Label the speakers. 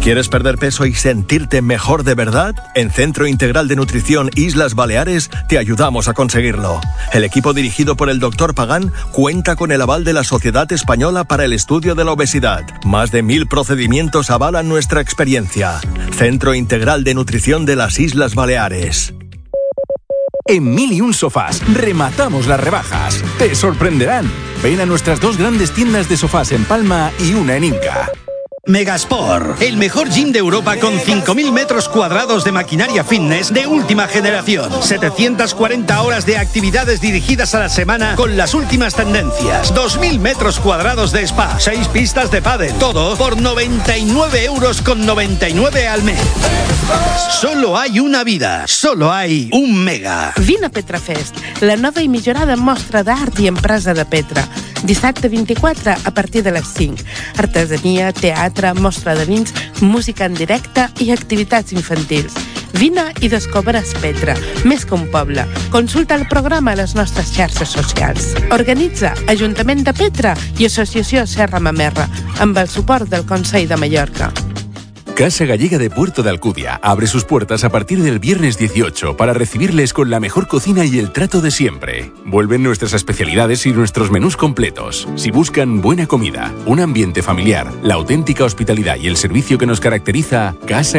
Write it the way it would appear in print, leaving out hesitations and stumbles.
Speaker 1: ¿Quieres perder peso y sentirte mejor de verdad? En Centro Integral de Nutrición Islas Baleares te ayudamos a conseguirlo. El equipo dirigido por el Dr. Pagán cuenta con el aval de la Sociedad Española para el Estudio de la Obesidad. Más de 1000 procedimientos avalan nuestra experiencia. Centro Integral de Nutrición de las Islas Baleares.
Speaker 2: En 1001 Sofás rematamos las rebajas. Te sorprenderán. Ven a nuestras 2 grandes tiendas de sofás en Palma y una en Inca.
Speaker 3: Megasport, el mejor gym de Europa con 5.000 metros cuadrados de maquinaria fitness de última generación. 740 horas de actividades dirigidas a la semana con las últimas tendencias. 2.000 metros cuadrados de spa, 6 pistas de pádel. Todo por 99,99 € al mes. Solo hay una vida, solo hay un Mega.
Speaker 4: Vine a Petrafest, la nova i millorada mostra d'art i empresa de Petra. Dissabte 24 a partir de les 5. Artesania, teatre, mostra de vins, música en directe i activitats infantils. Vine i descobreix Petra, més que un poble. Consulta el programa a les nostres xarxes socials. Organitza Ajuntament de Petra i Associació Serra Mamerra, amb el suport del Consell de Mallorca.
Speaker 2: Casa Gallega de Puerto de Alcudia abre sus puertas a partir del viernes 18 para recibirles con la mejor cocina y el trato de siempre. Vuelven nuestras especialidades y nuestros menús completos. Si buscan buena comida, un ambiente familiar, la auténtica hospitalidad y el servicio que nos caracteriza, Casa